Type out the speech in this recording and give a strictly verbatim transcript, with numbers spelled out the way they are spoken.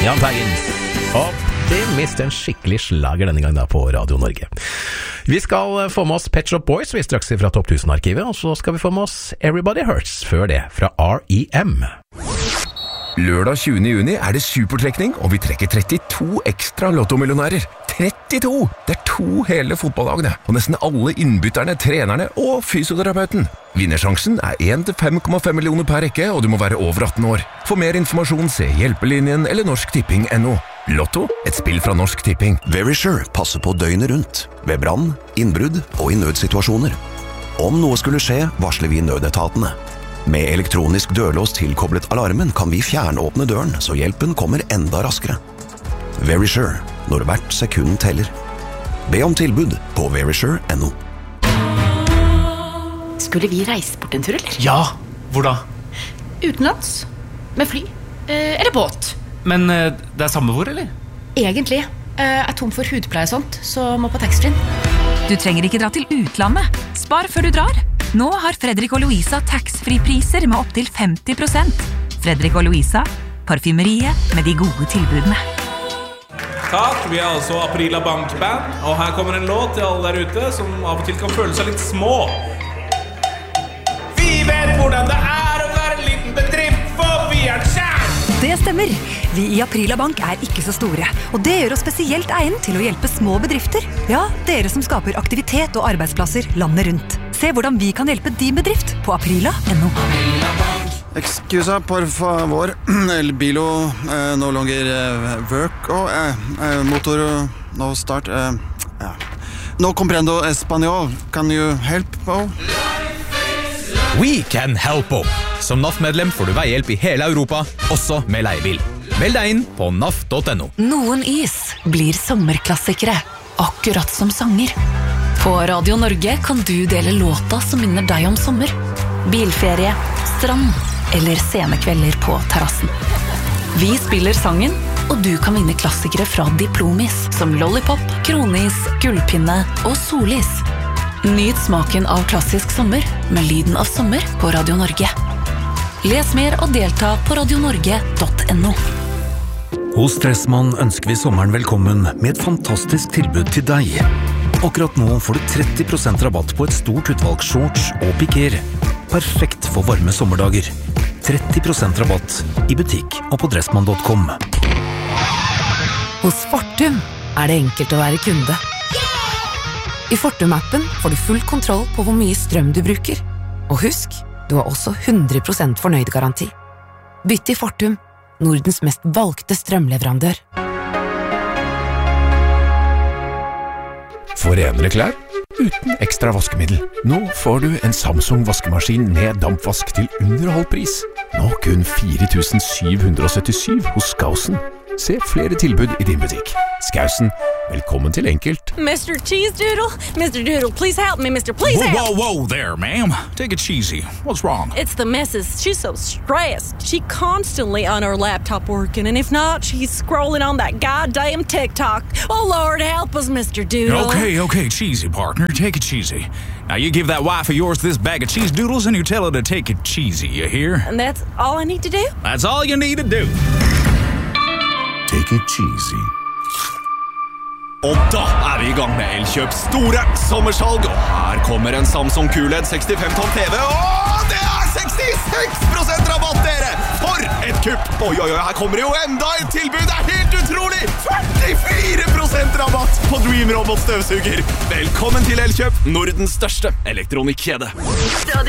Jan Teigens. Optimist, en skikkelig slager denne gang da på Radio Norge. Vi skal få med oss Pet Shop Boys, vi straks fra Topp tusen-arkivet, og så skal vi få med oss Everybody Hurts før det, fra R E M. Lørdag tjuende juni er det supertrekning, og vi trekker trettito ekstra lottomillionærer. trettito! Det er to hele fotballagene, og nesten alle innbytterne, trenerne og fysioterapeuten. Vinnersjansen er én til fem komma fem millioner per rekke, og du må være over atten år. For mer informasjon, se Hjelpelinjen eller Norsk Tipping punktum no. Lotto, et spill fra Norsk Tipping. Verisure passer på døgnet rundt, ved brann, innbrudd og i nødsituasjoner. Om noe skulle skje, varsler vi nødetatene. Med elektronisk dørlås tilkoblet alarmen kan vi fjernåpne døren, så hjelpen kommer enda raskere. Verisure, når hvert sekund teller. Be om tilbud på verisure punktum no. Skulle vi reise bort en tur, eller? Ja, hvor da? Utenlands, med fly, eh, eller båt. Men eh, det er samme hvor, eller? Egentlig, eh, er tom for hudpleie og sånt, så må på taxfree. Du trenger ikke dra til utlandet. Spar før du drar. Nå har Fredrik og Louisa tax-free-priser med opp til femti prosent. Fredrik og Louisa, parfymeriet med de gode tilbudene. Takk, vi er altså Aprila Bank-band, og her kommer en låt til alle der ute som av og til kan føle seg litt små. Vi vet hvordan det er å være en liten bedrift, for vi er kjær! Det stemmer. Vi i Aprila Bank er ikke så store, og det gjør oss spesielt egnet til å hjelpe små bedrifter. Ja, dere som skaper aktivitet og arbeidsplasser landet rundt. Se hvordan vi kan hjelpe din bedrift på aprila punktum no. Excusa, por favor. El bilo eh, no longer eh, work. Oh, eh, eh, motor no start. Eh, ja. No comprendo español. Can you help? Oh? We can help. Som N A F-medlem får du veihjelp i hele Europa, også med leiebil. Meld deg inn på N A F punktum no. Noen is blir sommerklassikere, akkurat som sanger. På Radio Norge kan du dele låta som minner deg om sommer. Bilferie, strand eller scenekvelder på terrassen. Vi spiller sangen, og du kan vinne klassikere fra Diplomis, som Lollipop, Kronis, Gullpinne og Solis. Nyt smaken av klassisk sommer med lyden av sommer på Radio Norge. Les mer og delta på radionorge punktum no. Hos Dressmann ønsker vi sommeren velkommen med et fantastisk tilbud til deg. Akkurat nå får du tretti prosent rabatt på et stort utvalg shorts og piker. Perfekt for varme sommerdager. tretti prosent rabatt i butikk og på dressmann punktum com. Hos Fortum er det enkelt å være kunde. I Fortum-appen får du full kontroll på hvor mye strøm du bruker. Og husk, du har også hundre prosent fornøyd-garanti. Bytt til Fortum, Nordens mest valgte strømleverandør. For renere klær, uten ekstra vaskemiddel. Nå får du en Samsung-vaskemaskin med dampvask til under halv pris. Nå kun fire tusen syv hundre syttisju hos Skausen. Se flere tilbud i din butikk. Skausen, velkommen til Enkelt. mister Cheese Doodle? mister Doodle, please help me, mister Please whoa, help! Whoa, whoa there, ma'am. Take it cheesy. What's wrong? It's the missus. She's so stressed. She constantly on her laptop working, and if not, she's scrolling on that goddamn TikTok. Oh, Lord, help us, mister Doodle. Okay, okay, cheesy, partner. Take it cheesy. Now, you give that wife of yours this bag of cheese doodles, and you tell her to take it cheesy, you hear? And that's all I need to do? That's all you need to do. Take it cheesy. Og da er vi i gang med Elkjøps store sommersalg, og her kommer en Samsung Q L E D sekstifem tom T V, og det er sekstiseks prosent rabatt, dere! For et kupp! Oi, oi, oi, her kommer det jo enda et tilbud, det er helt utrolig! førtifire prosent rabatt på Dream Robot støvsuger! Velkommen til Elkjøp, Nordens største elektronikkjede.